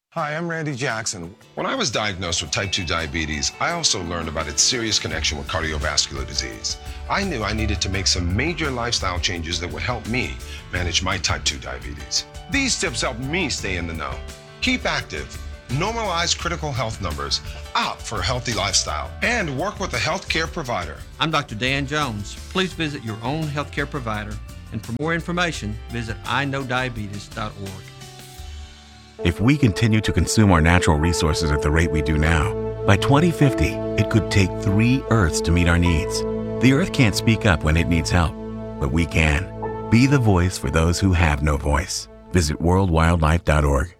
Hi, I'm Randy Jackson. When I was diagnosed with type 2 diabetes, I also learned about its serious connection with cardiovascular disease. I knew I needed to make some major lifestyle changes that would help me manage my type 2 diabetes. These tips help me stay in the know. Keep active, normalize critical health numbers, opt for a healthy lifestyle, and work with a healthcare provider. I'm Dr. Dan Jones. Please visit your own healthcare provider, and for more information, visit iknowdiabetes.org. If we continue to consume our natural resources at the rate we do now, by 2050, it could take 3 Earths to meet our needs. The Earth can't speak up when it needs help, but we can. Be the voice for those who have no voice. Visit worldwildlife.org.